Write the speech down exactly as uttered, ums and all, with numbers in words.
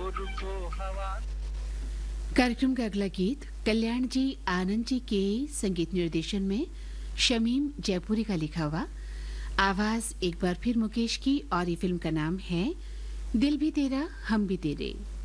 कार्यक्रम का अगला गीत कल्याण जी आनंद जी के संगीत निर्देशन में शमीम जयपुरी का लिखा हुआ, आवाज एक बार फिर मुकेश की, और ये फिल्म का नाम है दिल भी तेरा हम भी तेरे।